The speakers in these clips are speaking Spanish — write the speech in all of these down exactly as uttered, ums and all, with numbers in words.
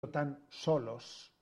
tan solos.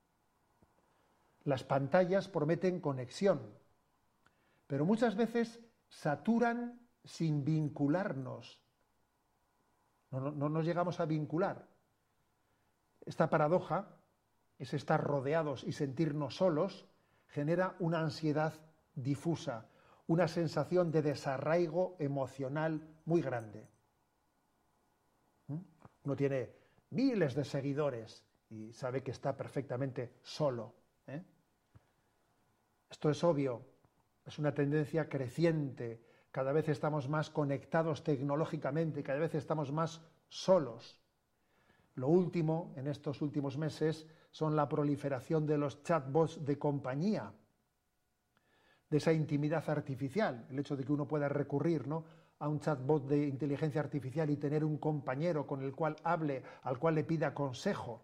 Las pantallas prometen conexión, pero muchas veces saturan sin vincularnos. No, no, no nos llegamos a vincular. Esta paradoja, es estar rodeados y sentirnos solos, genera una ansiedad difusa, una sensación de desarraigo emocional muy grande. ¿Mm? Uno tiene miles de seguidores y sabe que está perfectamente solo. ¿eh? Esto es obvio, es una tendencia creciente. Cada vez estamos más conectados tecnológicamente, cada vez estamos más solos. Lo último, en estos últimos meses, son la proliferación de los chatbots de compañía, de esa intimidad artificial, el hecho de que uno pueda recurrir, ¿no?, a un chatbot de inteligencia artificial y tener un compañero con el cual hable, al cual le pida consejo.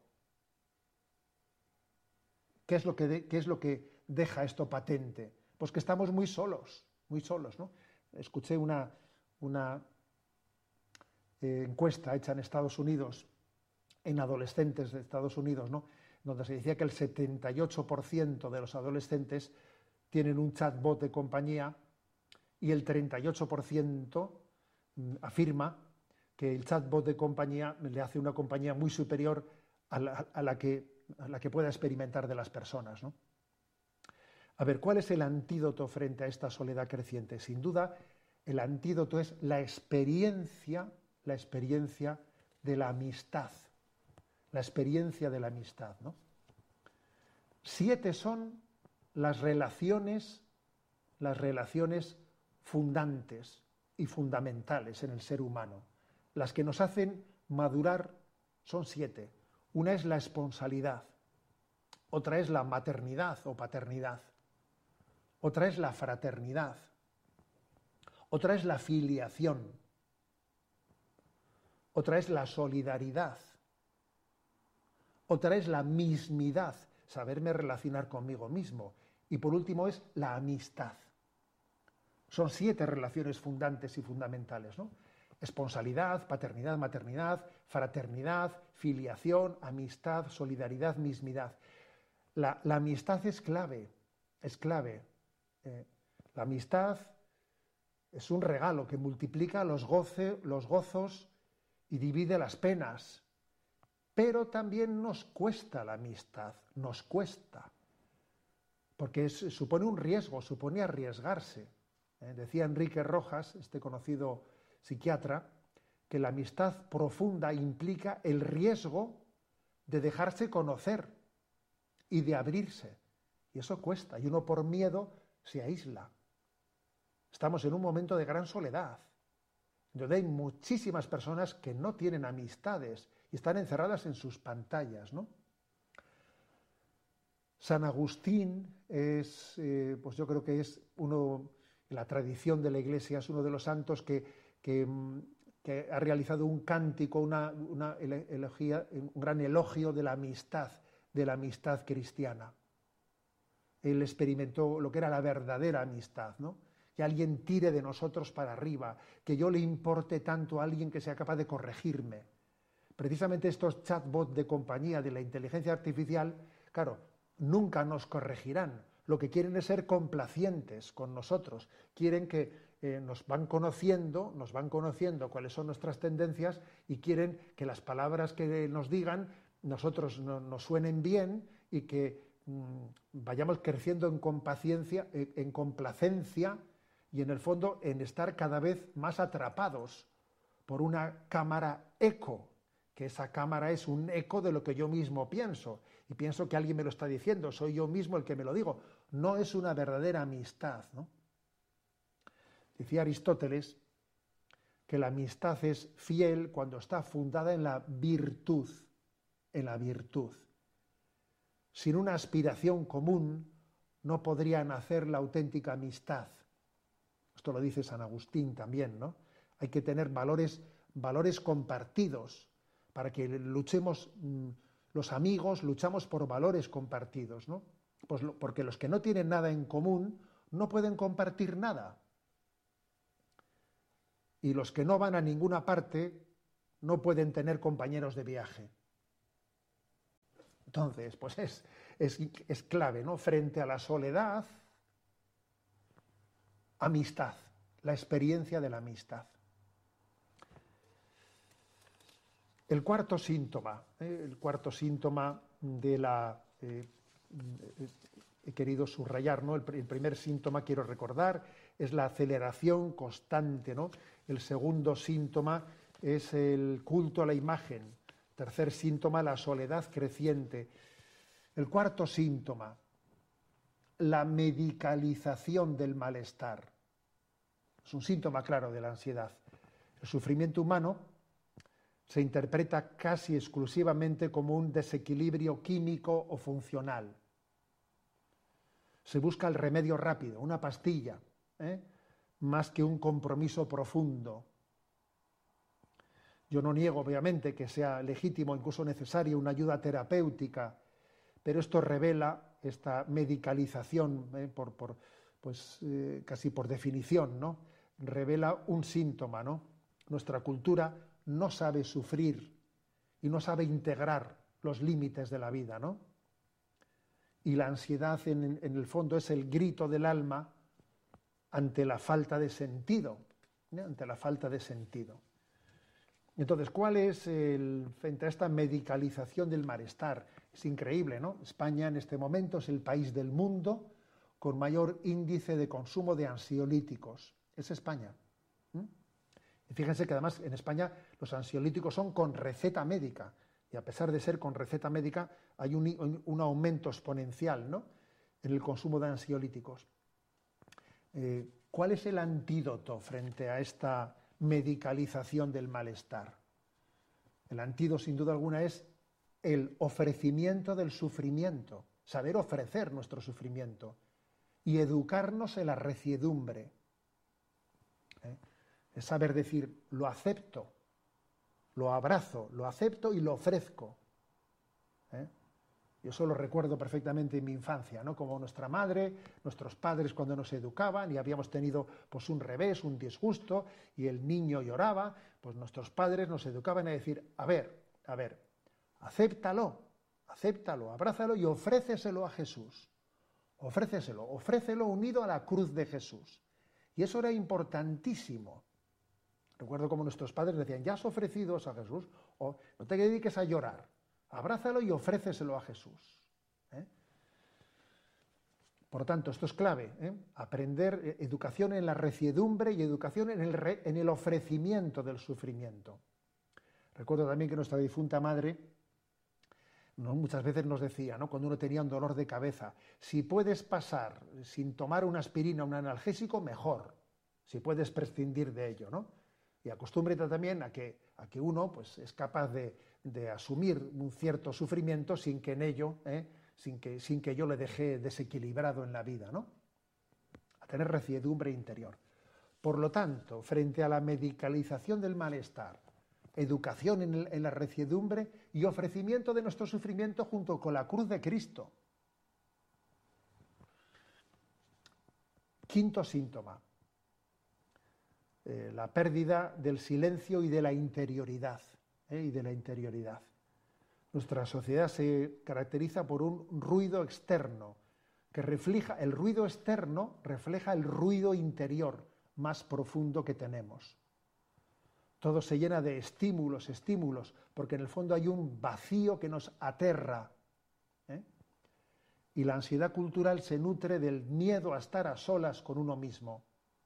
¿Qué es lo que, de, qué es lo que deja esto patente? Pues que estamos muy solos, muy solos, ¿no? Escuché una, una eh, encuesta hecha en Estados Unidos, en adolescentes de Estados Unidos, ¿no?, donde se decía que el setenta y ocho por ciento de los adolescentes tienen un chatbot de compañía y el treinta y ocho por ciento afirma que el chatbot de compañía le hace una compañía muy superior a la, a la, que, a la que pueda experimentar de las personas, ¿no? A ver, ¿cuál es el antídoto frente a esta soledad creciente? Sin duda, el antídoto es la experiencia, la experiencia de la amistad. La experiencia de la amistad, ¿no? Siete son las relaciones, las relaciones fundantes y fundamentales en el ser humano. Las que nos hacen madurar son siete. Una es la esponsalidad, otra es la maternidad o paternidad, otra es la fraternidad, otra es la filiación, otra es la solidaridad, otra es la mismidad, saberme relacionar conmigo mismo, y por último es la amistad. Son siete relaciones fundantes y fundamentales, ¿no? Esponsalidad, paternidad, maternidad, fraternidad, filiación, amistad, solidaridad, mismidad. La, la amistad es clave, es clave. Eh, la amistad es un regalo que multiplica los, goce, los gozos y divide las penas. Pero también nos cuesta la amistad, nos cuesta, porque es, supone un riesgo, supone arriesgarse. Eh, decía Enrique Rojas, este conocido psiquiatra, que la amistad profunda implica el riesgo de dejarse conocer y de abrirse. Y eso cuesta, y uno por miedo se aísla. Estamos en un momento de gran soledad, donde hay muchísimas personas que no tienen amistades y están encerradas en sus pantallas, ¿no? San Agustín es, eh, pues yo creo que es uno, en la tradición de la Iglesia, es uno de los santos que, que, que ha realizado un cántico, una, una elegía, un gran elogio de la amistad, de la amistad cristiana. Él experimentó lo que era la verdadera amistad, ¿no? Que alguien tire de nosotros para arriba, que yo le importe tanto a alguien que sea capaz de corregirme. Precisamente estos chatbots de compañía de la inteligencia artificial, claro, nunca nos corregirán. Lo que quieren es ser complacientes con nosotros. Quieren que eh, nos van conociendo, nos van conociendo cuáles son nuestras tendencias y quieren que las palabras que nos digan nosotros no, nos suenen bien y que mmm, vayamos creciendo en compaciencia, en, en complacencia y en el fondo en estar cada vez más atrapados por una cámara eco, que esa cámara es un eco de lo que yo mismo pienso, y pienso que alguien me lo está diciendo, soy yo mismo el que me lo digo. No es una verdadera amistad, ¿no? Decía Aristóteles que la amistad es fiel cuando está fundada en la virtud, en la virtud. Sin una aspiración común no podría nacer la auténtica amistad. Esto lo dice San Agustín también, ¿no? Hay que tener valores, valores compartidos, para que luchemos, los amigos luchamos por valores compartidos, ¿no? Pues lo, porque los que no tienen nada en común no pueden compartir nada. Y los que no van a ninguna parte no pueden tener compañeros de viaje. Entonces, pues es, es, es clave, ¿no? Frente a la soledad, amistad, la experiencia de la amistad. El cuarto síntoma, ¿eh? el cuarto síntoma de la... Eh, he querido subrayar, ¿no? El, el primer síntoma, quiero recordar, es la aceleración constante, ¿no? El segundo síntoma es el culto a la imagen. Tercer síntoma, la soledad creciente. El cuarto síntoma, la medicalización del malestar. Es un síntoma claro de la ansiedad. El sufrimiento humano se interpreta casi exclusivamente como un desequilibrio químico o funcional. Se busca el remedio rápido, una pastilla, ¿eh? más que un compromiso profundo. Yo no niego, obviamente, que sea legítimo, incluso necesario, una ayuda terapéutica, pero esto revela esta medicalización, ¿eh? por, por, pues, eh, casi por definición, ¿no? Revela un síntoma, ¿no? Nuestra cultura no sabe sufrir y no sabe integrar los límites de la vida, ¿no? Y la ansiedad, en, en el fondo, es el grito del alma ante la falta de sentido, ¿eh? ante la falta de sentido. Entonces, ¿cuál es el, frente a esta medicalización del malestar? Es increíble, ¿no? España en este momento es el país del mundo con mayor índice de consumo de ansiolíticos. Es España. ¿Mm? Y fíjense que además en España los ansiolíticos son con receta médica. Y a pesar de ser con receta médica, hay un, un aumento exponencial, ¿no? en el consumo de ansiolíticos. Eh, ¿Cuál es el antídoto frente a esta medicalización del malestar? El antídoto, sin duda alguna, es el ofrecimiento del sufrimiento, saber ofrecer nuestro sufrimiento y educarnos en la reciedumbre. ¿Eh? Es saber decir, lo acepto, lo abrazo, lo acepto y lo ofrezco. ¿Eh? Yo eso lo recuerdo perfectamente en mi infancia, ¿no? Como nuestra madre, nuestros padres cuando nos educaban y habíamos tenido pues un revés, un disgusto y el niño lloraba, pues nuestros padres nos educaban a decir, a ver, a ver, acéptalo, acéptalo, abrázalo y ofréceselo a Jesús. Ofréceselo, ofrécelo unido a la cruz de Jesús. Y eso era importantísimo. Recuerdo como nuestros padres decían, ya has ofrecido a Jesús, o no te dediques a llorar, abrázalo y ofréceselo a Jesús. ¿Eh? Por tanto, esto es clave, ¿eh? Aprender eh, educación en la reciedumbre y educación en el, re, en el ofrecimiento del sufrimiento. Recuerdo también que nuestra difunta madre ¿no? muchas veces nos decía, ¿no? cuando uno tenía un dolor de cabeza, si puedes pasar sin tomar una aspirina o un analgésico, mejor, si puedes prescindir de ello, ¿no? Y acostúmbrate también a que, a que uno pues, es capaz de, de asumir un cierto sufrimiento sin que en ello, ¿eh? sin, que, sin que yo le deje desequilibrado en la vida, ¿no? A tener reciedumbre interior. Por lo tanto, frente a la medicalización del malestar, educación en, el, en la reciedumbre y ofrecimiento de nuestro sufrimiento junto con la cruz de Cristo. Quinto síntoma. Eh, la pérdida del silencio y de la interioridad, ¿eh? y de la interioridad. Nuestra sociedad se caracteriza por un ruido externo, que refleja, el ruido externo refleja el ruido interior más profundo que tenemos. Todo se llena de estímulos, estímulos, porque en el fondo hay un vacío que nos aterra. ¿eh? Y la ansiedad cultural se nutre del miedo a estar a solas con uno mismo.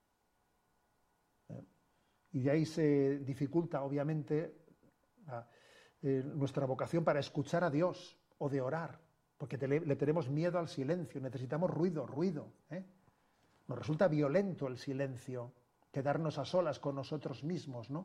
Y de ahí se dificulta, obviamente, la, eh, nuestra vocación para escuchar a Dios o de orar, porque te, le, le tenemos miedo al silencio, necesitamos ruido, ruido. ¿eh? Nos resulta violento el silencio, quedarnos a solas con nosotros mismos, ¿no?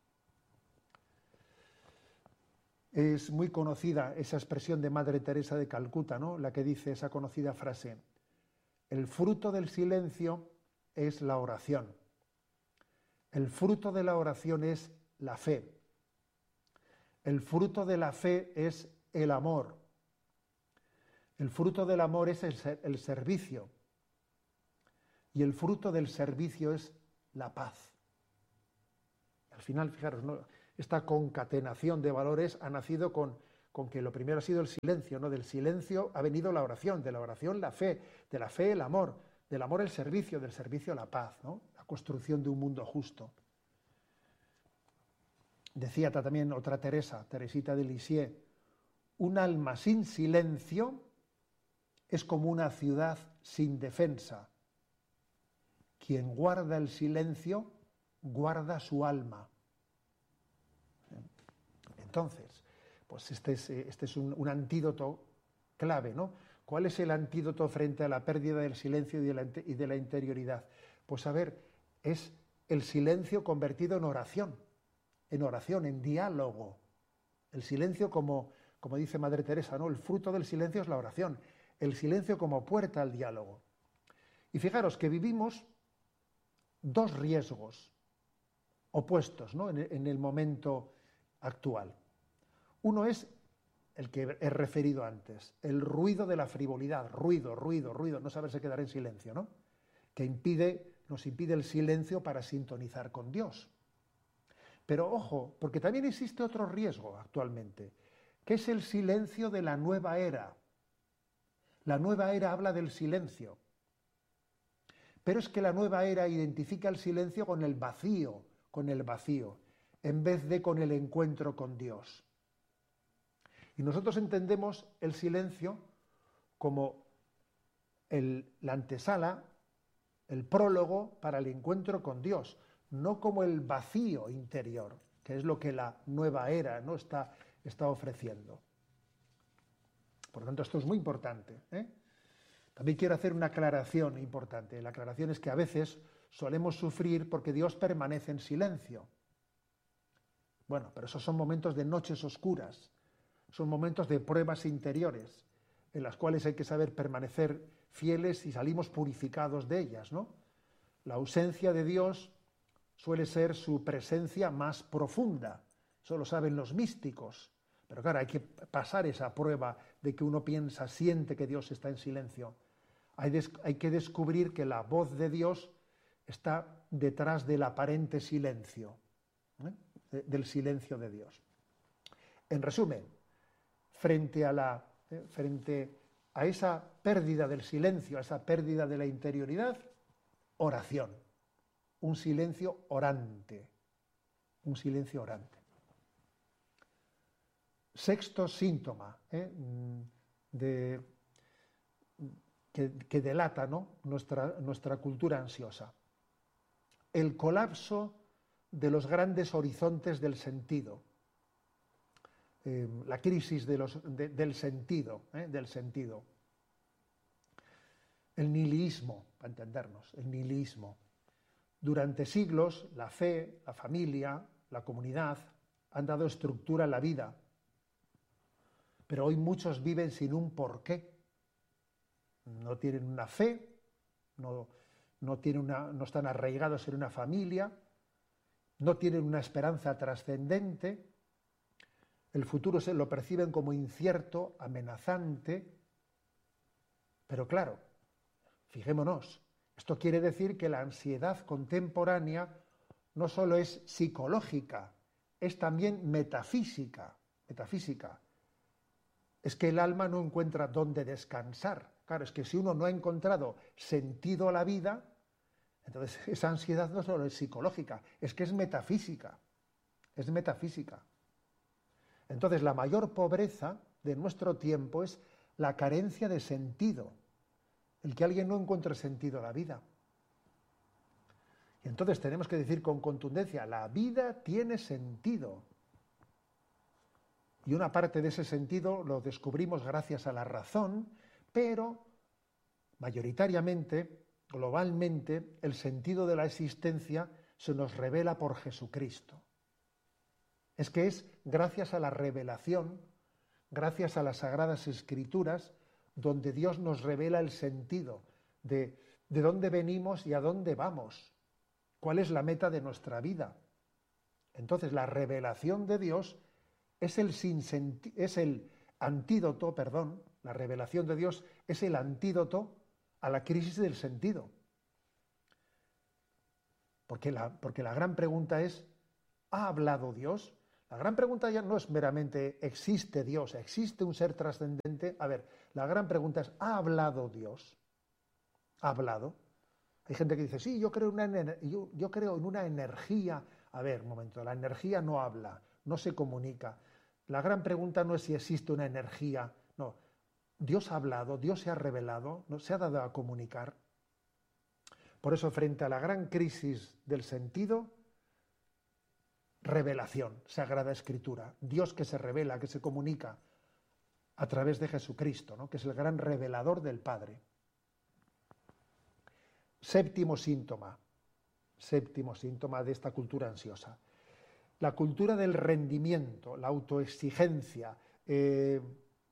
Es muy conocida esa expresión de Madre Teresa de Calcuta, ¿no? La que dice esa conocida frase, el fruto del silencio es la oración. El fruto de la oración es la fe. El fruto de la fe es el amor. El fruto del amor es el, ser, el servicio. Y el fruto del servicio es la paz. Al final, fijaros, ¿no? Esta concatenación de valores ha nacido con, con que lo primero ha sido el silencio, ¿no? Del silencio ha venido la oración, de la oración la fe, de la fe el amor, del amor el servicio, del servicio la paz, ¿no? La construcción de un mundo justo. Decía también otra Teresa, Teresita de Lisieux, un alma sin silencio es como una ciudad sin defensa. Quien guarda el silencio, guarda su alma. Entonces, pues este es, este es un, un antídoto clave, ¿no? ¿Cuál es el antídoto frente a la pérdida del silencio y de la, y de la interioridad? Pues a ver, es el silencio convertido en oración, en oración, en diálogo. El silencio como, como dice Madre Teresa, ¿no? El fruto del silencio es la oración. El silencio como puerta al diálogo. Y fijaros que vivimos dos riesgos opuestos, ¿no? en, en el momento actual. Uno es el que he referido antes, el ruido de la frivolidad, ruido, ruido, ruido, no saberse quedar en silencio, ¿no? Que impide, nos impide el silencio para sintonizar con Dios. Pero ojo, porque también existe otro riesgo actualmente, que es el silencio de la nueva era. La nueva era habla del silencio. Pero es que la nueva era identifica el silencio con el vacío, con el vacío, en vez de con el encuentro con Dios. Y nosotros entendemos el silencio como el, la antesala, el prólogo para el encuentro con Dios, no como el vacío interior, que es lo que la nueva era no está, está ofreciendo. Por lo tanto, esto es muy importante, ¿eh? También quiero hacer una aclaración importante. La aclaración es que a veces solemos sufrir porque Dios permanece en silencio. Bueno, pero esos son momentos de noches oscuras, son momentos de pruebas interiores, en las cuales hay que saber permanecer fieles y salimos purificados de ellas, ¿no? La ausencia de Dios suele ser su presencia más profunda, eso lo saben los místicos, pero claro, hay que pasar esa prueba de que uno piensa, siente que Dios está en silencio. Hay, des- hay que descubrir que la voz de Dios está detrás del aparente silencio, ¿eh? de, del silencio de Dios. En resumen, frente a, la, eh, frente a esa pérdida del silencio, a esa pérdida de la interioridad, oración, un silencio orante, un silencio orante. Sexto síntoma ¿eh? de, que, que delata, ¿no? nuestra, nuestra cultura ansiosa. El colapso de los grandes horizontes del sentido. Eh, la crisis de los, de, del sentido, ¿eh? del sentido. El nihilismo, para entendernos, el nihilismo. Durante siglos, la fe, la familia, la comunidad han dado estructura a la vida. Pero hoy muchos viven sin un porqué. No tienen una fe, no, no, tienen una, no están arraigados en una familia, no tienen una esperanza trascendente. El futuro se lo perciben como incierto, amenazante. Pero claro, fijémonos, esto quiere decir que la ansiedad contemporánea no solo es psicológica, es también metafísica, metafísica. Es que el alma no encuentra dónde descansar. Claro, es que si uno no ha encontrado sentido a la vida, entonces esa ansiedad no solo es psicológica, es que es metafísica, es metafísica. Entonces la mayor pobreza de nuestro tiempo es la carencia de sentido, el que alguien no encuentre sentido a la vida. Y entonces tenemos que decir con contundencia, la vida tiene sentido. Y una parte de ese sentido lo descubrimos gracias a la razón, pero mayoritariamente, globalmente, el sentido de la existencia se nos revela por Jesucristo. Es que es gracias a la revelación, gracias a las Sagradas Escrituras, donde Dios nos revela el sentido de, de dónde venimos y a dónde vamos, cuál es la meta de nuestra vida. Entonces, la revelación de Dios es el, sinsenti- es el antídoto, perdón, la revelación de Dios es el antídoto a la crisis del sentido. Porque la, porque la gran pregunta es, ¿ha hablado Dios? La gran pregunta ya no es meramente ¿existe Dios? ¿Existe un ser trascendente? A ver, la gran pregunta es ¿ha hablado Dios? ¿Ha hablado? Hay gente que dice, sí, yo creo, en una, yo, yo creo en una energía. A ver, un momento, la energía no habla, no se comunica. La gran pregunta no es si existe una energía, no. Dios ha hablado, Dios se ha revelado, ¿no? Se ha dado a comunicar. Por eso, frente a la gran crisis del sentido, revelación, Sagrada Escritura, Dios que se revela, que se comunica a través de Jesucristo, ¿no? Que es el gran revelador del Padre. Séptimo síntoma, séptimo síntoma de esta cultura ansiosa. La cultura del rendimiento, la autoexigencia, eh,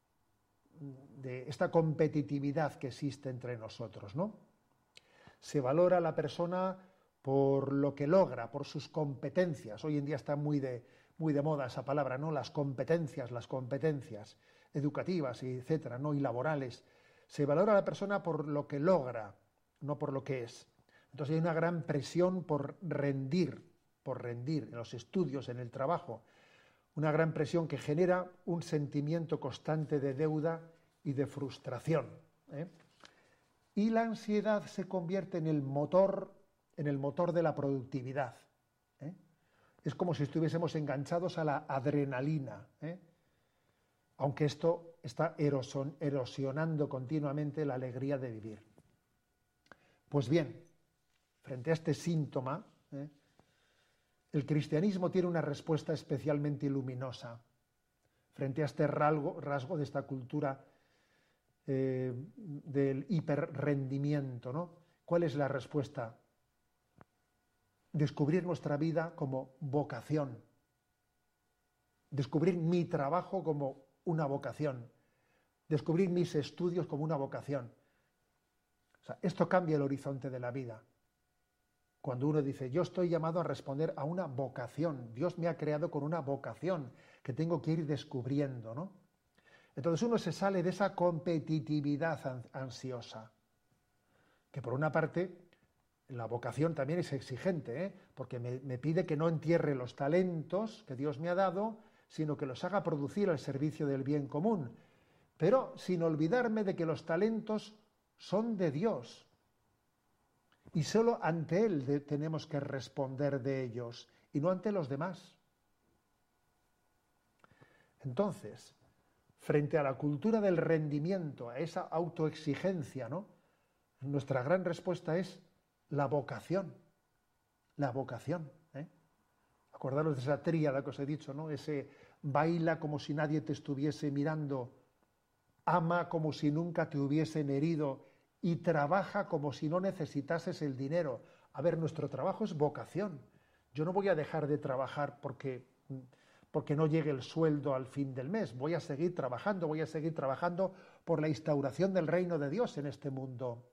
de esta competitividad que existe entre nosotros, ¿no? Se valora a la persona por lo que logra, por sus competencias. Hoy en día está muy de, muy de moda esa palabra, ¿no? Las competencias, las competencias educativas, etcétera, ¿no? Y laborales. Se valora a la persona por lo que logra, no por lo que es. Entonces hay una gran presión por rendir, por rendir en los estudios, en el trabajo, una gran presión que genera un sentimiento constante de deuda y de frustración, ¿eh? Y la ansiedad se convierte en el motor, en el motor de la productividad, ¿eh? Es como si estuviésemos enganchados a la adrenalina, ¿eh? Aunque esto está erosionando continuamente la alegría de vivir. Pues bien, frente a este síntoma, ¿eh? el cristianismo tiene una respuesta especialmente luminosa frente a este rasgo, rasgo de esta cultura eh, del hiperrendimiento, ¿no? ¿Cuál es la respuesta? Descubrir nuestra vida como vocación, descubrir mi trabajo como una vocación, descubrir mis estudios como una vocación. O sea, esto cambia el horizonte de la vida. Cuando uno dice, yo estoy llamado a responder a una vocación, Dios me ha creado con una vocación que tengo que ir descubriendo, ¿no? Entonces uno se sale de esa competitividad ansiosa, que por una parte la vocación también es exigente, ¿eh? Porque me, me pide que no entierre los talentos que Dios me ha dado, sino que los haga producir al servicio del bien común, pero sin olvidarme de que los talentos son de Dios y solo ante Él de, tenemos que responder de ellos y no ante los demás. Entonces, frente a la cultura del rendimiento, a esa autoexigencia, ¿no? Nuestra gran respuesta es la vocación, la vocación. ¿eh? Acordaros de esa tríada que os he dicho, ¿no? Ese baila como si nadie te estuviese mirando, ama como si nunca te hubiesen herido y trabaja como si no necesitases el dinero. A ver, nuestro trabajo es vocación. Yo no voy a dejar de trabajar porque, porque no llegue el sueldo al fin del mes. Voy a seguir trabajando, voy a seguir trabajando por la instauración del reino de Dios en este mundo.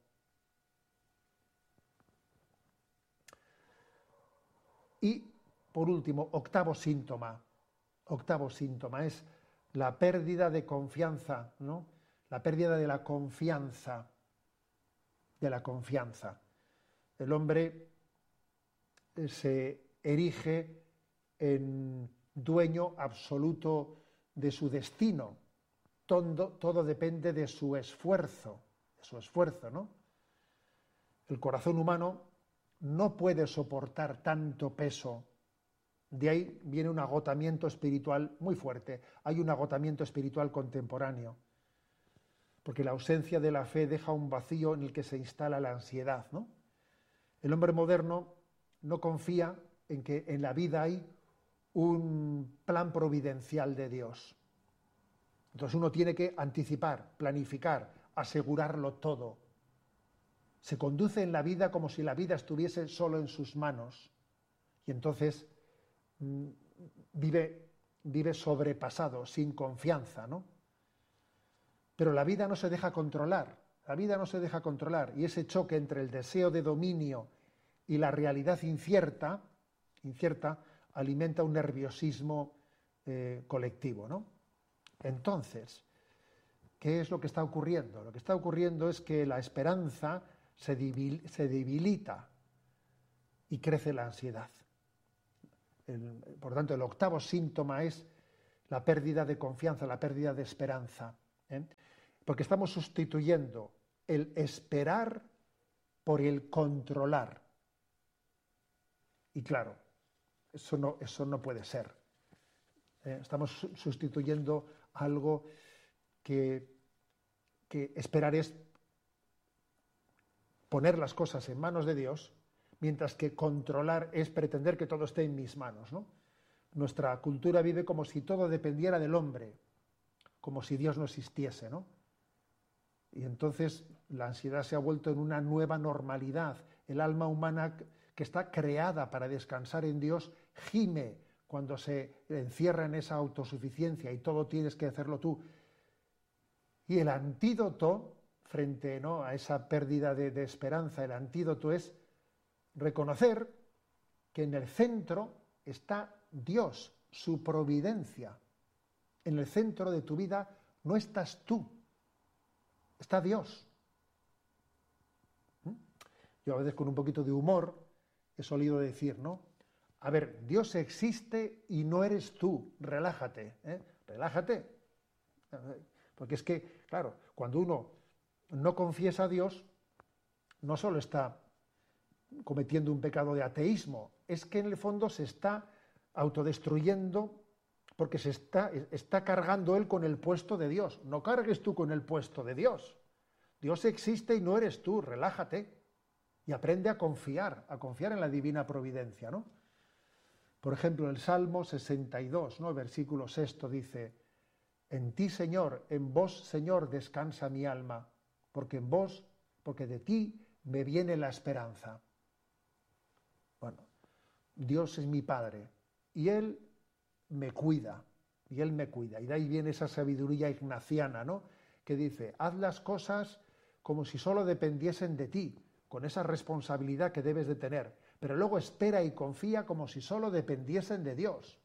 Y, por último, octavo síntoma. Octavo síntoma es la pérdida de confianza, ¿no? La pérdida de la confianza, de la confianza. El hombre se erige en dueño absoluto de su destino. Todo, todo depende de su esfuerzo, de su esfuerzo, ¿no? El corazón humano no puede soportar tanto peso. De ahí viene un agotamiento espiritual muy fuerte. Hay un agotamiento espiritual contemporáneo, porque la ausencia de la fe deja un vacío en el que se instala la ansiedad, ¿no? El hombre moderno no confía en que en la vida hay un plan providencial de Dios. Entonces uno tiene que anticipar, planificar, asegurarlo todo. Se conduce en la vida como si la vida estuviese solo en sus manos. Y entonces mmm, vive, vive sobrepasado, sin confianza, ¿no? Pero la vida no se deja controlar, la vida no se deja controlar. Y ese choque entre el deseo de dominio y la realidad incierta, incierta alimenta un nerviosismo eh, colectivo, ¿no? Entonces, ¿qué es lo que está ocurriendo? Lo que está ocurriendo es que la esperanza se, debil, se debilita y crece la ansiedad. El, por lo tanto, el octavo síntoma es la pérdida de confianza, la pérdida de esperanza, ¿eh? Porque estamos sustituyendo el esperar por el controlar. Y claro, eso no, eso no puede ser. ¿eh? Estamos sustituyendo algo que, que esperar es poner las cosas en manos de Dios, mientras que controlar es pretender que todo esté en mis manos, ¿no? Nuestra cultura vive como si todo dependiera del hombre, como si Dios no existiese, ¿no? Y entonces la ansiedad se ha vuelto en una nueva normalidad. El alma humana, que está creada para descansar en Dios, gime cuando se encierra en esa autosuficiencia y todo tienes que hacerlo tú. Y el antídoto frente, ¿no?, a esa pérdida de, de esperanza, el antídoto es reconocer que en el centro está Dios, su providencia. En el centro de tu vida no estás tú, está Dios. ¿Mm? Yo a veces con un poquito de humor he solido decir, ¿no? A ver, Dios existe y no eres tú, relájate, ¿eh? relájate. Porque es que, claro, cuando uno no confiesa a Dios, no solo está cometiendo un pecado de ateísmo, es que en el fondo se está autodestruyendo porque se está, está cargando él con el puesto de Dios. No cargues tú con el puesto de Dios. Dios existe y no eres tú, relájate y aprende a confiar, a confiar en la divina providencia, ¿no? Por ejemplo, el Salmo sesenta y dos, ¿no?, versículo sexto dice: en ti, Señor, en vos, Señor, descansa mi alma, porque en vos, porque de ti me viene la esperanza. Bueno, Dios es mi Padre y Él me cuida, y Él me cuida. Y de ahí viene esa sabiduría ignaciana, ¿no?, que dice, haz las cosas como si solo dependiesen de ti, con esa responsabilidad que debes de tener, pero luego espera y confía como si solo dependiesen de Dios.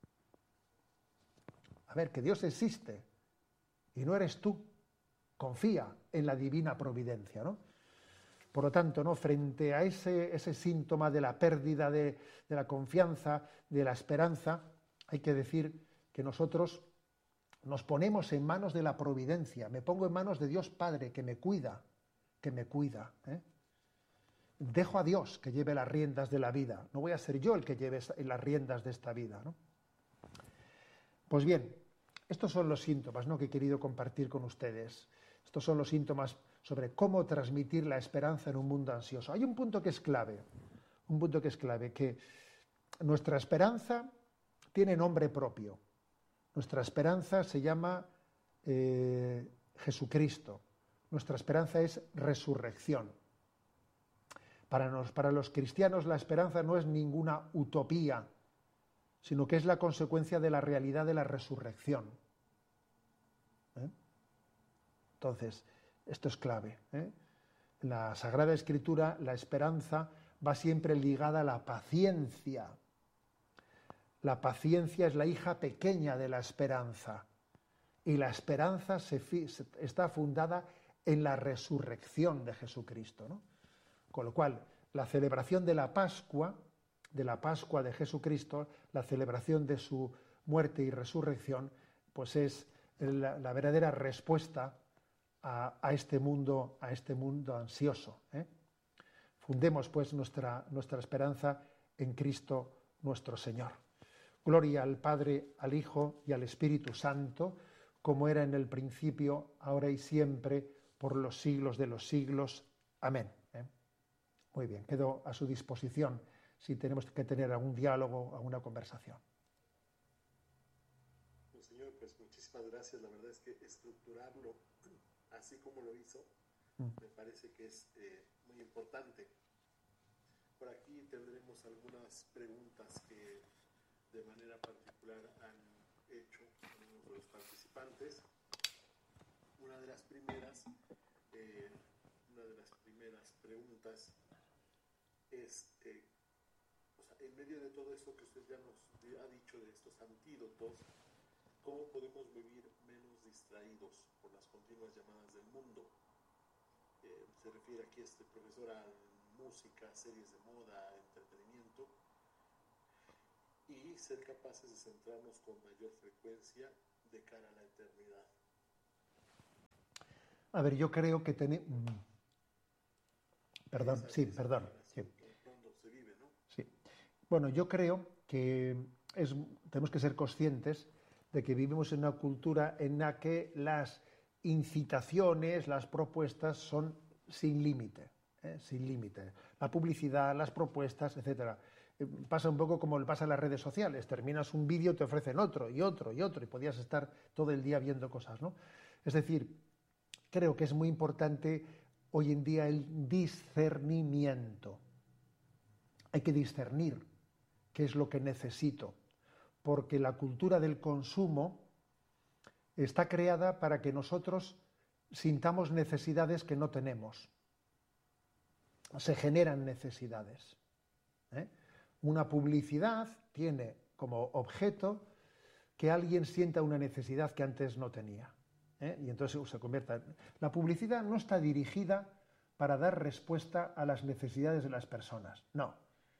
A ver, que Dios existe y no eres tú. Confía en la divina providencia, ¿no? Por lo tanto, ¿no?, frente a ese, ese síntoma de la pérdida de, de la confianza, de la esperanza, hay que decir que nosotros nos ponemos en manos de la providencia. Me pongo en manos de Dios Padre, que me cuida, que me cuida. ¿eh? Dejo a Dios que lleve las riendas de la vida. No voy a ser yo el que lleve las riendas de esta vida, ¿no? Pues bien, estos son los síntomas, ¿no?, que he querido compartir con ustedes. Estos son los síntomas sobre cómo transmitir la esperanza en un mundo ansioso. Hay un punto que es clave, un punto que es clave, que nuestra esperanza tiene nombre propio. Nuestra esperanza se llama eh, Jesucristo. Nuestra esperanza es resurrección. Para, nos, para los cristianos la esperanza no es ninguna utopía, sino que es la consecuencia de la realidad de la resurrección. ¿Eh? Entonces, esto es clave. ¿eh? En la Sagrada Escritura, la esperanza va siempre ligada a la paciencia. La paciencia es la hija pequeña de la esperanza. Y la esperanza se, se, está fundada en la resurrección de Jesucristo, ¿no? Con lo cual, la celebración de la Pascua, de la Pascua de Jesucristo, la celebración de su muerte y resurrección, pues es la, la verdadera respuesta a, a, este mundo, a este mundo ansioso. ¿eh? Fundemos pues nuestra, nuestra esperanza en Cristo nuestro Señor. Gloria al Padre, al Hijo y al Espíritu Santo, como era en el principio, ahora y siempre, por los siglos de los siglos. Amén. ¿eh? Muy bien, quedo a su disposición si tenemos que tener algún diálogo, alguna conversación. Señor, pues muchísimas gracias. La verdad es que estructurarlo así como lo hizo, mm. me parece que es eh, muy importante. Por aquí tendremos algunas preguntas que de manera particular han hecho algunos de los participantes. Una de las primeras, eh, una de las primeras preguntas es, eh, o sea, en medio de todo esto que usted ya nos ha dicho de estos antídotos, ¿cómo podemos vivir menos distraídos por las continuas llamadas del mundo? Eh, se refiere aquí este profesor a música, series de moda, entretenimiento. y ser capaces de centrarnos con mayor frecuencia de cara a la eternidad. A ver, yo creo que tenemos... Perdón, Esa, sí, esa perdón. Sí. cuando se vive, ¿no? Sí. Bueno, yo creo que es, tenemos que ser conscientes de que vivimos en una cultura en la que las incitaciones, las propuestas son sin límite, ¿eh? sin límite. La publicidad, las propuestas, etcétera. Eh, pasa un poco como le pasa en las redes sociales. Terminas un vídeo, te ofrecen otro y otro y otro y podías estar todo el día viendo cosas, ¿no? Es decir, creo que es muy importante hoy en día el discernimiento. Hay que discernir qué es lo que necesito, porque la cultura del consumo está creada para que nosotros sintamos necesidades que no tenemos. Se generan necesidades, ¿eh? Una publicidad tiene como objeto que alguien sienta una necesidad que antes no tenía, ¿eh? Y entonces se convierta en... La publicidad no está dirigida para dar respuesta a las necesidades de las personas, no.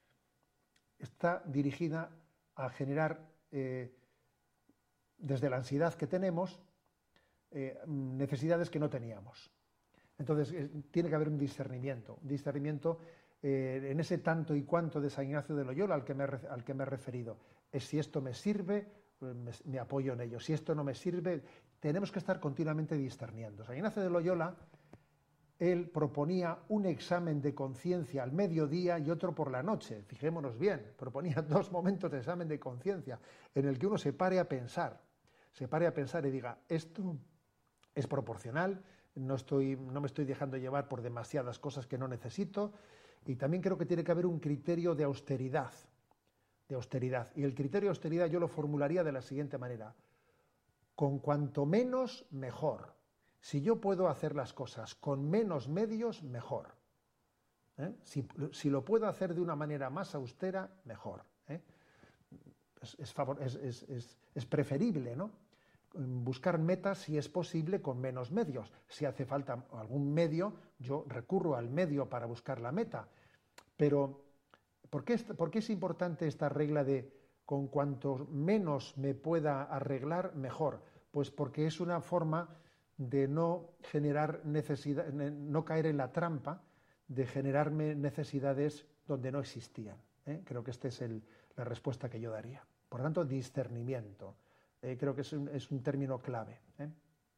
Está dirigida a generar, eh, desde la ansiedad que tenemos, eh, necesidades que no teníamos. Entonces, eh, tiene que haber un discernimiento, un discernimiento eh, en ese tanto y cuanto de San Ignacio de Loyola al que me, al que me he referido. Es si esto me sirve, me, me apoyo en ello. Si esto no me sirve, tenemos que estar continuamente discerniendo. San Ignacio de Loyola, él proponía un examen de conciencia al mediodía y otro por la noche. Fijémonos bien, proponía dos momentos de examen de conciencia en el que uno se pare a pensar, se pare a pensar y diga, esto es proporcional, no, estoy, no me estoy dejando llevar por demasiadas cosas que no necesito, y también creo que tiene que haber un criterio de austeridad, de austeridad. Y el criterio de austeridad yo lo formularía de la siguiente manera: con cuanto menos, mejor. Si yo puedo hacer las cosas con menos medios, mejor. ¿Eh? Si, si lo puedo hacer de una manera más austera, mejor. ¿Eh? Es, es, favor, es, es, es, es preferible, ¿no? Buscar metas, si es posible, con menos medios. Si hace falta algún medio, yo recurro al medio para buscar la meta. Pero, ¿por qué, ¿por qué es importante esta regla de con cuanto menos me pueda arreglar, mejor? Pues porque es una forma de no generar necesidad, no caer en la trampa de generarme necesidades donde no existían, ¿eh? Creo que esta es el, la respuesta que yo daría. Por tanto, discernimiento. Eh, creo que es un, es un término clave, ¿eh?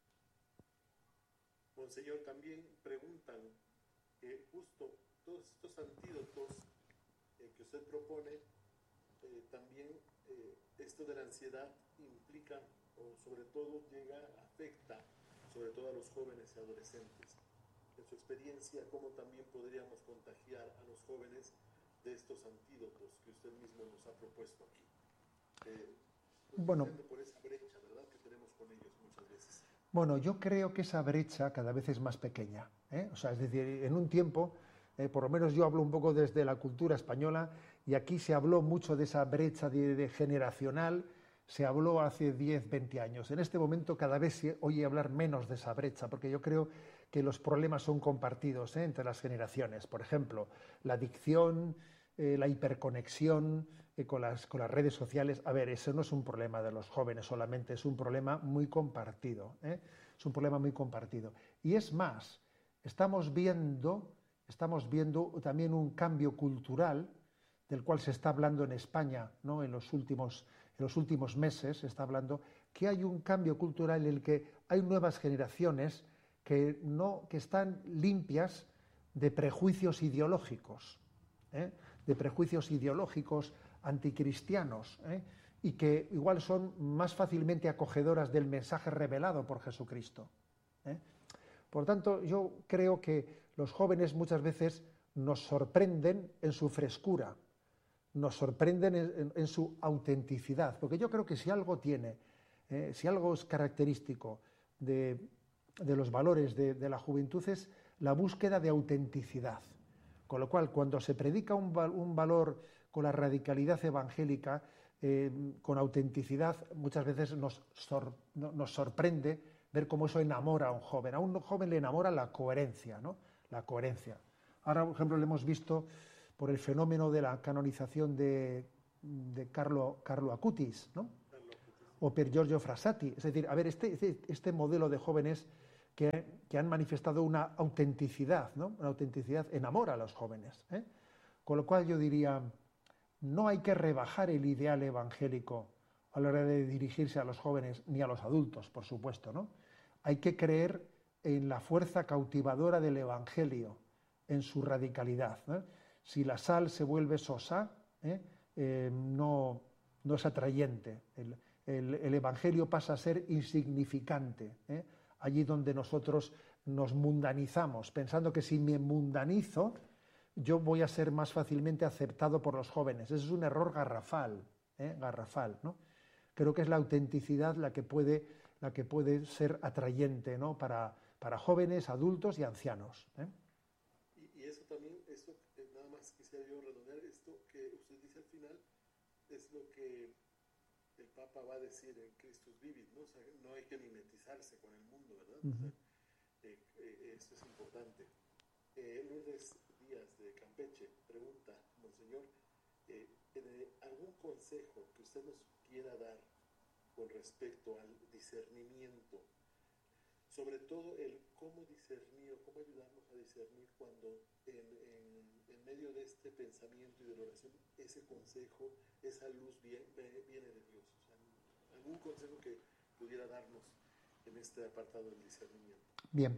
Monseñor, también preguntan que justo todos estos antídotos eh, que usted propone, eh, también eh, esto de la ansiedad implica, o sobre todo llega, afecta, sobre todo a los jóvenes y adolescentes. En su experiencia, ¿cómo también podríamos contagiar a los jóvenes de estos antídotos que usted mismo nos ha propuesto aquí? Eh, Bueno, por esa brecha, ¿verdad?, que tenemos con ellos muchas veces. Bueno, yo creo que esa brecha cada vez es más pequeña, ¿eh? O sea, es decir, en un tiempo, eh, por lo menos yo hablo un poco desde la cultura española, y aquí se habló mucho de esa brecha de, de generacional, se habló hace diez, veinte años. En este momento cada vez se oye hablar menos de esa brecha, porque yo creo que los problemas son compartidos, ¿eh?, entre las generaciones. Por ejemplo, la adicción, eh, la hiperconexión, Con las, con las redes sociales. A ver, eso no es un problema de los jóvenes solamente, es un problema muy compartido, ¿eh? Es un problema muy compartido. Y es más, estamos viendo, estamos viendo también un cambio cultural del cual se está hablando en España, ¿no? En los últimos, en los últimos meses se está hablando que hay un cambio cultural en el que hay nuevas generaciones que, no, que están limpias de prejuicios ideológicos, ¿eh? de prejuicios ideológicos anticristianos, ¿eh? y que igual son más fácilmente acogedoras del mensaje revelado por Jesucristo, ¿eh? Por tanto, yo creo que los jóvenes muchas veces nos sorprenden en su frescura, nos sorprenden en, en, en su autenticidad, porque yo creo que si algo tiene, eh, si algo es característico de, de los valores de, de la juventud, es la búsqueda de autenticidad. Con lo cual, cuando se predica un, un valor con la radicalidad evangélica, eh, con autenticidad, muchas veces nos, sor, no, nos sorprende ver cómo eso enamora a un joven. A un joven le enamora la coherencia, ¿no? La coherencia. Ahora, por ejemplo, lo hemos visto por el fenómeno de la canonización de, de Carlo, Carlo Acutis, ¿no? O Pier Giorgio Frassati. Es decir, a ver, este, este, este modelo de jóvenes que, que han manifestado una autenticidad, ¿no? Una autenticidad enamora a los jóvenes, ¿eh? Con lo cual yo diría, no hay que rebajar el ideal evangélico a la hora de dirigirse a los jóvenes, ni a los adultos, por supuesto, ¿no? Hay que creer en la fuerza cautivadora del Evangelio, en su radicalidad, ¿no? Si la sal se vuelve sosa, ¿eh? Eh, no, no es atrayente. El, el, el Evangelio pasa a ser insignificante, ¿eh? Allí donde nosotros nos mundanizamos, pensando que si me mundanizo, yo voy a ser más fácilmente aceptado por los jóvenes. Ese es un error garrafal, ¿eh? garrafal, ¿no? Creo que es la autenticidad la que puede, la que puede ser atrayente, ¿no? para, para jóvenes, adultos y ancianos, ¿eh? Y, y eso también, esto, eh, nada más quisiera yo redondear, esto que usted dice al final, es lo que el Papa va a decir en Christus Vivit, ¿no? O sea, no hay que mimetizarse con el mundo, ¿verdad? Uh-huh. O sea, eh, eh, esto es importante. Eh, Lourdes Díaz de Campeche pregunta, Monseñor, eh, eh, ¿algún consejo que usted nos quiera dar con respecto al discernimiento? Sobre todo el cómo discernir o cómo ayudarnos a discernir cuando en, en, en medio de este pensamiento y de la oración ese consejo, esa luz viene, viene de Dios. O sea, ¿algún consejo que pudiera darnos en este apartado del discernimiento? Bien.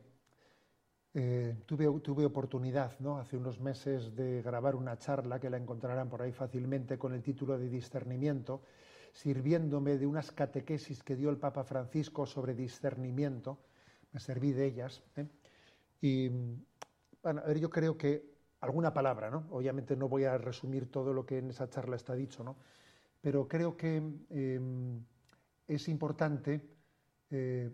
Eh, tuve, tuve oportunidad, ¿no? Hace unos meses de grabar una charla que la encontrarán por ahí fácilmente con el título de discernimiento, sirviéndome de unas catequesis que dio el Papa Francisco sobre discernimiento. Me serví de ellas, ¿eh? Y bueno, a ver, yo creo que alguna palabra, ¿no? Obviamente no voy a resumir todo lo que en esa charla está dicho, ¿no? Pero creo que eh, es importante eh,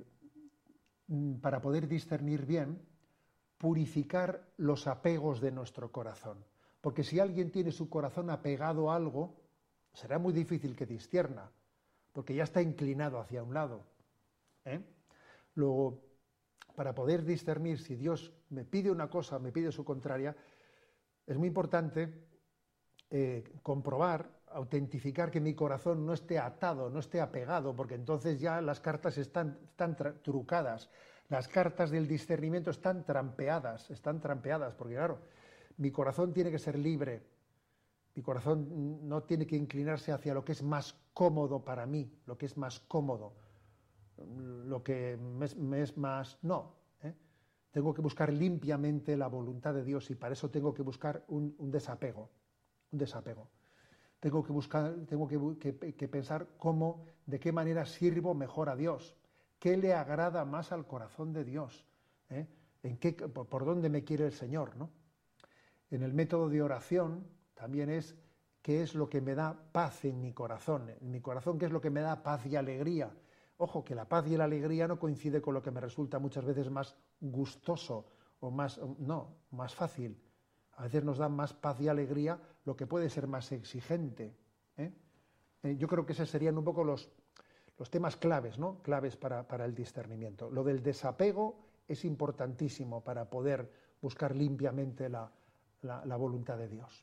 para poder discernir bien, purificar los apegos de nuestro corazón. Porque si alguien tiene su corazón apegado a algo, será muy difícil que discierna, porque ya está inclinado hacia un lado, ¿eh? Luego, para poder discernir si Dios me pide una cosa, me pide su contraria, es muy importante eh, comprobar, autentificar que mi corazón no esté atado, no esté apegado, porque entonces ya las cartas están, están trucadas. Las cartas del discernimiento están trampeadas, están trampeadas, porque claro, mi corazón tiene que ser libre, mi corazón no tiene que inclinarse hacia lo que es más cómodo para mí, lo que es más cómodo, lo que me es, me es más... No, ¿eh? Tengo que buscar limpiamente la voluntad de Dios y para eso tengo que buscar un, un desapego, un desapego. Tengo que buscar, tengo que, que, que pensar cómo, de qué manera sirvo mejor a Dios. ¿Qué le agrada más al corazón de Dios? ¿Eh? ¿En qué, por, por dónde me quiere el Señor, ¿no? En el método de oración también es qué es lo que me da paz en mi corazón. En mi corazón, qué es lo que me da paz y alegría. Ojo, que la paz y la alegría no coincide con lo que me resulta muchas veces más gustoso o más, no, más fácil. A veces nos da más paz y alegría lo que puede ser más exigente, ¿eh? Eh, yo creo que esos serían un poco los... Los temas claves, ¿no? Claves para, para el discernimiento. Lo del desapego es importantísimo para poder buscar limpiamente la, la, la voluntad de Dios.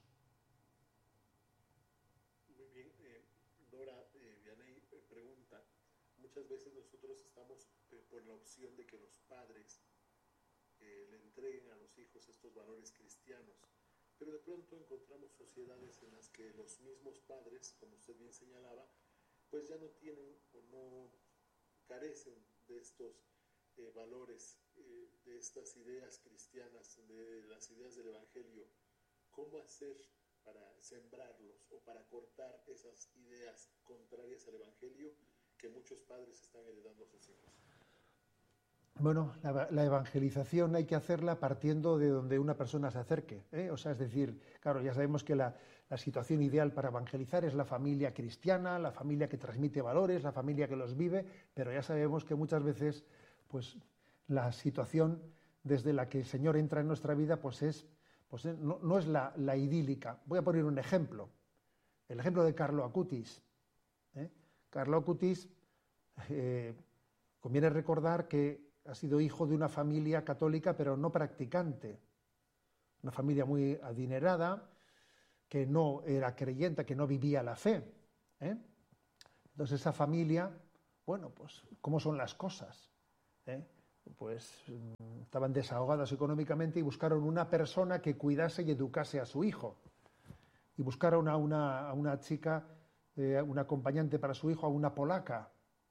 Muy bien. Eh, Dora eh, Vianey eh, pregunta, muchas veces nosotros estamos eh, por la opción de que los padres eh, le entreguen a los hijos estos valores cristianos, pero de pronto encontramos sociedades en las que los mismos padres, como usted bien señalaba, pues ya no tienen o no carecen de estos eh, valores, eh, de estas ideas cristianas, de las ideas del Evangelio. ¿Cómo hacer para sembrarlos o para cortar esas ideas contrarias al Evangelio que muchos padres están heredando a sus hijos? Bueno, la, la evangelización hay que hacerla partiendo de donde una persona se acerque, ¿eh? O sea, es decir, claro, ya sabemos que la, la situación ideal para evangelizar es la familia cristiana, la familia que transmite valores, la familia que los vive, pero ya sabemos que muchas veces, pues, la situación desde la que el Señor entra en nuestra vida, pues es, pues no, no es la, la idílica. Voy a poner un ejemplo, el ejemplo de Carlo Acutis, ¿eh? Carlo Acutis, eh, conviene recordar que ha sido hijo de una familia católica, pero no practicante. Una familia muy adinerada, que no era creyente, que no vivía la fe. ¿eh? Entonces esa familia, bueno, pues, ¿cómo son las cosas? ¿eh? Pues estaban desahogadas económicamente y buscaron una persona que cuidase y educase a su hijo. Y buscaron a una, a una chica, eh, una acompañante para su hijo, a una polaca.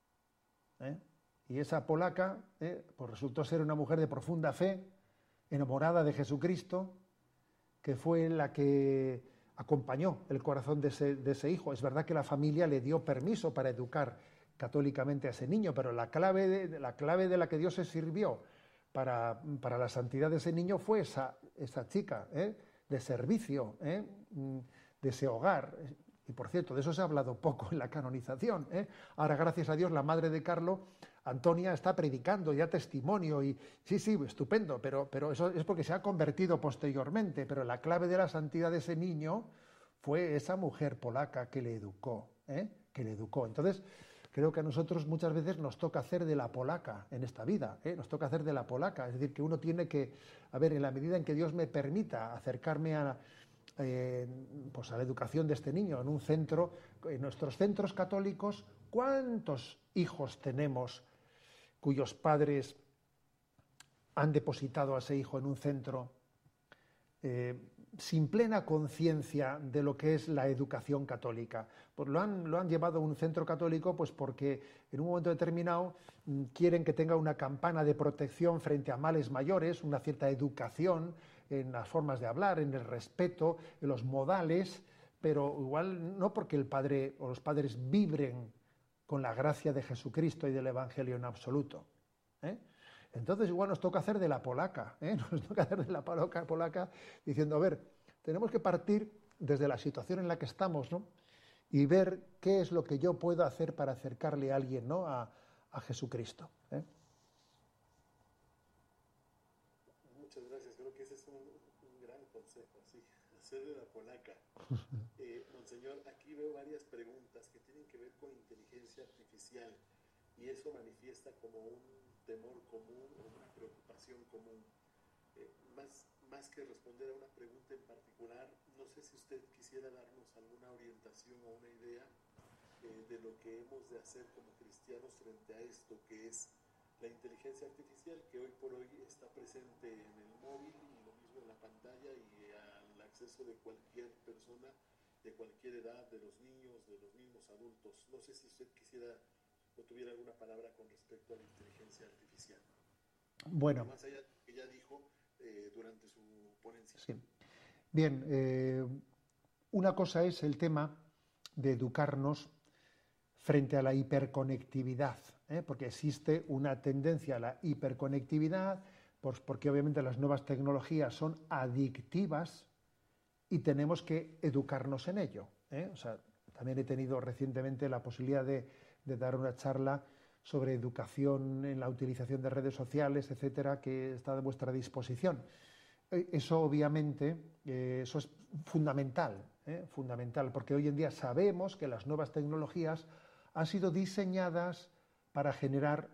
¿eh? Y esa polaca eh, pues resultó ser una mujer de profunda fe, enamorada de Jesucristo, que fue la que acompañó el corazón de ese, de ese hijo. Es verdad que la familia le dio permiso para educar católicamente a ese niño, pero la clave de, la, clave de la que Dios se sirvió para, para la santidad de ese niño fue esa, esa chica, ¿eh? de servicio, ¿eh? de ese hogar. Y por cierto, de eso se ha hablado poco en la canonización. ¿eh? Ahora, gracias a Dios, la madre de Carlo, Antonia, está predicando ya testimonio y sí, sí, estupendo, pero, pero eso es porque se ha convertido posteriormente. Pero la clave de la santidad de ese niño fue esa mujer polaca que le educó, ¿eh? que le educó. Entonces, creo que a nosotros muchas veces nos toca hacer de la polaca en esta vida, ¿eh? nos toca hacer de la polaca. Es decir, que uno tiene que, a ver, en la medida en que Dios me permita acercarme a, eh, pues a la educación de este niño en un centro, en nuestros centros católicos, ¿cuántos hijos tenemos cuyos padres han depositado a ese hijo en un centro eh, sin plena conciencia de lo que es la educación católica? Pues lo han, lo han llevado a un centro católico pues porque en un momento determinado mm, quieren que tenga una campana de protección frente a males mayores, una cierta educación en las formas de hablar, en el respeto, en los modales, pero igual no porque el padre o los padres vibren con la gracia de Jesucristo y del Evangelio en absoluto. ¿eh? Entonces igual nos toca hacer de la polaca, ¿eh? nos toca hacer de la polaca, polaca diciendo, a ver, tenemos que partir desde la situación en la que estamos, ¿no? y ver qué es lo que yo puedo hacer para acercarle a alguien, ¿no? a, a Jesucristo. ¿eh? Muchas gracias, creo que ese es un, un gran consejo, sí, hacer de la polaca. Eh, Monseñor, aquí veo varias preguntas que tienen que ver con inteligencia artificial y eso manifiesta como un temor común o una preocupación común. Eh, más, más que responder a una pregunta en particular, no sé si usted quisiera darnos alguna orientación o una idea eh, de lo que hemos de hacer como cristianos frente a esto que es la inteligencia artificial, que hoy por hoy está presente en el móvil y lo mismo en la pantalla y al acceso de cualquier persona, de cualquier edad, de los niños, de los mismos adultos. No sé si usted quisiera o tuviera alguna palabra con respecto a la inteligencia artificial. Bueno. Más allá de lo que ya dijo eh, durante su ponencia. Sí. Bien, eh, una cosa es el tema de educarnos frente a la hiperconectividad, ¿eh? porque existe una tendencia a la hiperconectividad, pues porque obviamente las nuevas tecnologías son adictivas y tenemos que educarnos en ello. ¿eh? O sea, también he tenido recientemente la posibilidad de, de dar una charla sobre educación en la utilización de redes sociales, etcétera, que está a vuestra disposición. Eso obviamente, eh, eso es fundamental, ¿eh? fundamental, porque hoy en día sabemos que las nuevas tecnologías han sido diseñadas para generar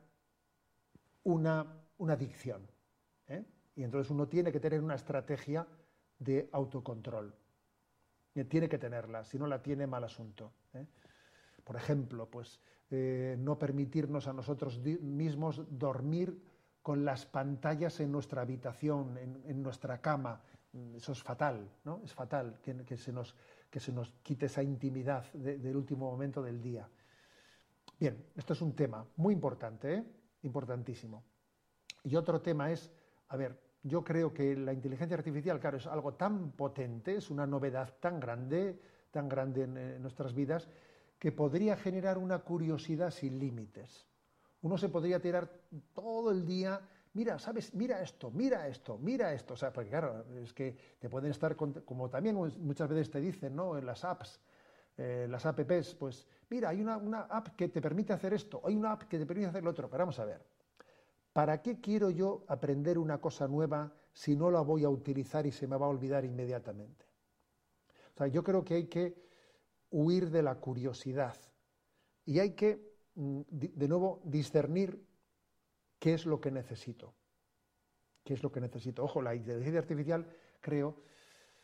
una, una adicción. ¿eh? Y entonces uno tiene que tener una estrategia de autocontrol. Tiene que tenerla, si no la tiene, mal asunto. ¿eh? Por ejemplo, pues eh, no permitirnos a nosotros mismos dormir con las pantallas en nuestra habitación, en, en nuestra cama. Eso es fatal, ¿no? Es fatal que, que, se, nos, que se nos quite esa intimidad de, del último momento del día. Bien, esto es un tema muy importante, ¿eh? importantísimo. Y otro tema es, a ver, yo creo que la inteligencia artificial, claro, es algo tan potente, es una novedad tan grande, tan grande en, en nuestras vidas, que podría generar una curiosidad sin límites. Uno se podría tirar todo el día, mira, ¿sabes? Mira esto, mira esto, mira esto. O sea, porque claro, es que te pueden estar, como también muchas veces te dicen, ¿no? En las apps, eh, las apps, pues, mira, hay una, una app que te permite hacer esto, hay una app que te permite hacer lo otro. Pero vamos a ver, ¿para qué quiero yo aprender una cosa nueva si no la voy a utilizar y se me va a olvidar inmediatamente? O sea, yo creo que hay que huir de la curiosidad y hay que, de nuevo, discernir qué es lo que necesito. ¿Qué es lo que necesito? Ojo, la inteligencia artificial, creo,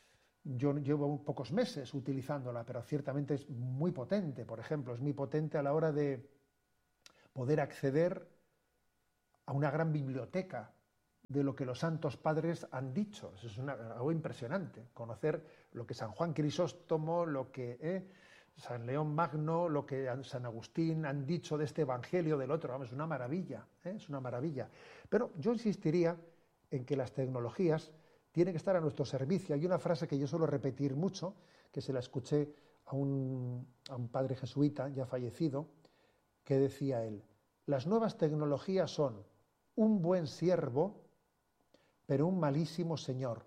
yo llevo pocos meses utilizándola, pero ciertamente es muy potente. Por ejemplo, es muy potente a la hora de poder acceder a una gran biblioteca de lo que los santos padres han dicho. Eso es una, algo impresionante, conocer lo que San Juan Crisóstomo, lo que eh, San León Magno, lo que San Agustín han dicho de este evangelio, del otro. Vamos, es una maravilla, ¿eh? es una maravilla. Pero yo insistiría en que las tecnologías tienen que estar a nuestro servicio. Hay una frase que yo suelo repetir mucho, que se la escuché a un, a un padre jesuita ya fallecido, que decía él: las nuevas tecnologías son un buen siervo, pero un malísimo señor.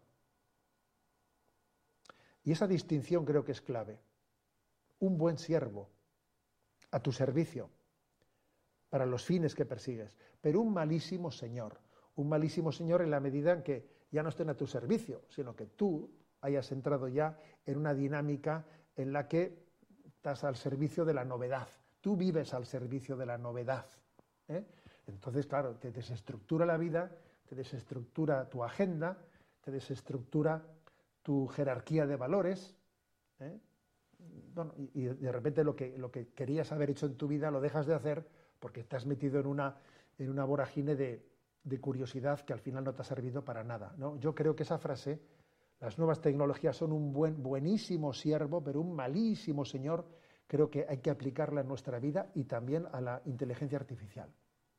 Y esa distinción creo que es clave. Un buen siervo, a tu servicio, para los fines que persigues, pero un malísimo señor. Un malísimo señor en la medida en que ya no estén a tu servicio, sino que tú hayas entrado ya en una dinámica en la que estás al servicio de la novedad. Tú vives al servicio de la novedad, ¿eh? Entonces, claro, te desestructura la vida, te desestructura tu agenda, te desestructura tu jerarquía de valores, ¿eh? Bueno, y, y de repente lo que, lo que querías haber hecho en tu vida lo dejas de hacer porque te has metido en una, en una vorágine de, de curiosidad que al final no te ha servido para nada, ¿no? Yo creo que esa frase, las nuevas tecnologías son un buen, buenísimo siervo, pero un malísimo señor, creo que hay que aplicarla en nuestra vida y también a la inteligencia artificial.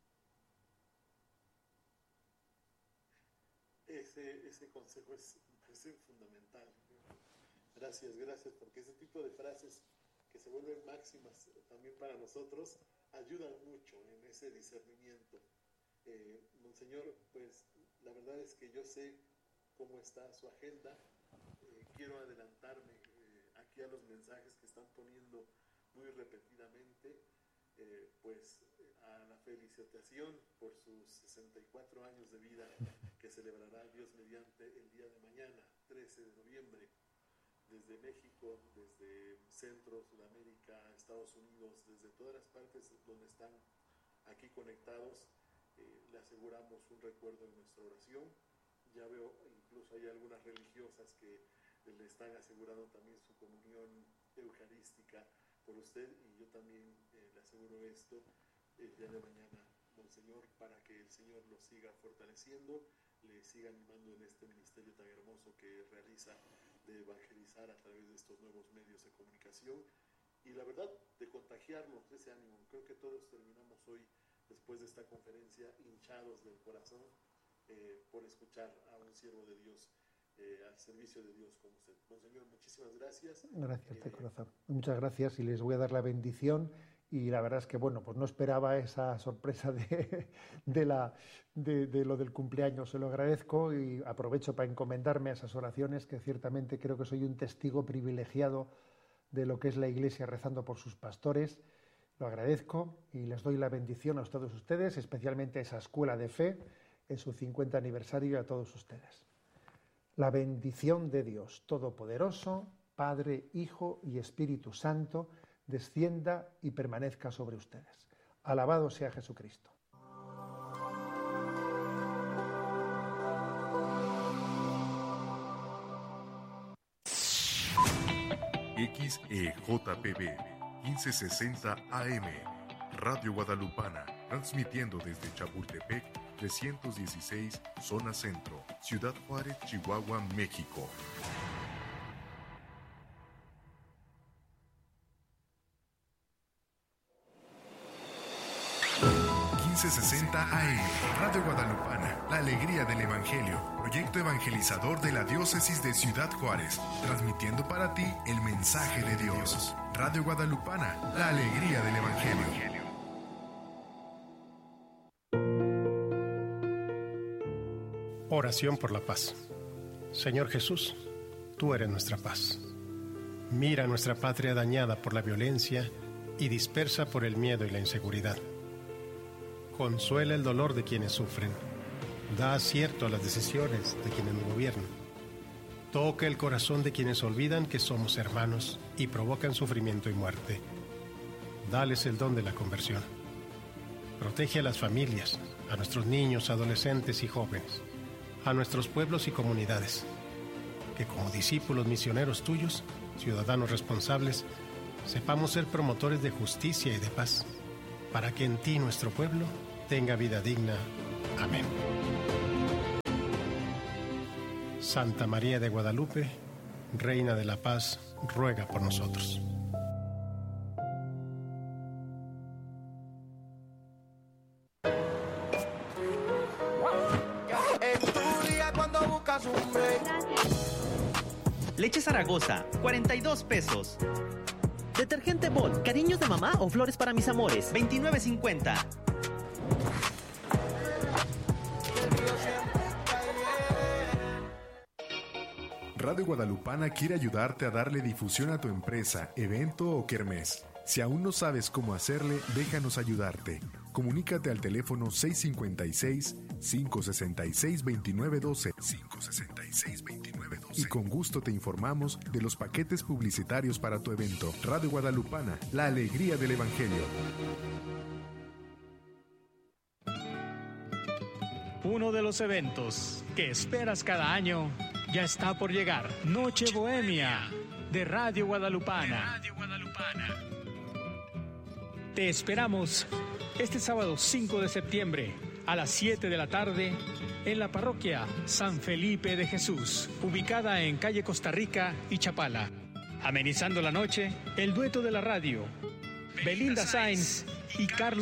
Ese, ese consejo es, es fundamental. Gracias, gracias, porque ese tipo de frases que se vuelven máximas también para nosotros ayudan mucho en ese discernimiento. Eh, Monseñor, pues la verdad es que yo sé cómo está su agenda. Eh, quiero adelantarme eh, aquí a los mensajes que están poniendo muy repetidamente, eh, pues a la felicitación por sus sesenta y cuatro años de vida que celebrará Dios mediante el día de mañana, trece de noviembre. Desde México, desde Centro, Sudamérica, Estados Unidos, desde todas las partes donde están aquí conectados, eh, le aseguramos un recuerdo en nuestra oración. Ya veo, incluso hay algunas religiosas que le están asegurando también su comunión eucarística por usted, y yo también eh, le aseguro esto el día de mañana, Monseñor, para que el Señor lo siga fortaleciendo, le siga animando en este ministerio tan hermoso que realiza de evangelizar a través de estos nuevos medios de comunicación y la verdad de contagiarnos ese ánimo. Creo que todos terminamos hoy, después de esta conferencia, hinchados del corazón eh, por escuchar a un siervo de Dios eh, al servicio de Dios como usted. Monseñor, muchísimas gracias. Gracias eh, de corazón. Muchas gracias y les voy a dar la bendición. Y la verdad es que, bueno, pues no esperaba esa sorpresa de, de, la, de, de lo del cumpleaños. Se lo agradezco y aprovecho para encomendarme a esas oraciones, que ciertamente creo que soy un testigo privilegiado de lo que es la Iglesia rezando por sus pastores. Lo agradezco y les doy la bendición a todos ustedes, especialmente a esa Escuela de Fe en su cincuenta aniversario, y a todos ustedes. La bendición de Dios Todopoderoso, Padre, Hijo y Espíritu Santo, descienda y permanezca sobre ustedes. Alabado sea Jesucristo. X E J P B quince sesenta A M, Radio Guadalupana, transmitiendo desde Chapultepec trescientos dieciséis, Zona Centro, Ciudad Juárez, Chihuahua, México. quince sesenta A M, Radio Guadalupana, la alegría del Evangelio, proyecto evangelizador de la Diócesis de Ciudad Juárez, transmitiendo para ti el mensaje de Dios. Radio Guadalupana, la alegría del Evangelio. Oración por la paz. Señor Jesús, tú eres nuestra paz. Mira nuestra patria dañada por la violencia y dispersa por el miedo y la inseguridad. Consuela el dolor de quienes sufren. Da acierto a las decisiones de quienes nos gobiernan. Toca el corazón de quienes olvidan que somos hermanos y provocan sufrimiento y muerte. Dales el don de la conversión. Protege a las familias, a nuestros niños, adolescentes y jóvenes, a nuestros pueblos y comunidades. que como discípulos misioneros tuyos, ciudadanos responsables, sepamos ser promotores de justicia y de paz, para que en ti nuestro pueblo tenga vida digna. Amén. Santa María de Guadalupe, Reina de la Paz, ruega por nosotros. Leche Zaragoza, cuarenta y dos pesos. Detergente Bol, cariños de mamá o flores para mis amores, veintinueve cincuenta. Radio Guadalupana quiere ayudarte a darle difusión a tu empresa, evento o kermés. Si aún no sabes cómo hacerle, déjanos ayudarte. Comunícate al teléfono seis cinco seis, cinco seis seis, dos nueve uno dos, cinco seis seis, dos nueve uno dos, y con gusto te informamos de los paquetes publicitarios para tu evento. Radio Guadalupana, la alegría del Evangelio. Uno de los eventos que esperas cada año ya está por llegar. Noche Bohemia de Radio Guadalupana. Radio Guadalupana. Te esperamos este sábado cinco de septiembre a las siete de la tarde en la parroquia San Felipe de Jesús, ubicada en calle Costa Rica y Chapala. Amenizando la noche, el dueto de la radio, Belinda Sainz y Carlos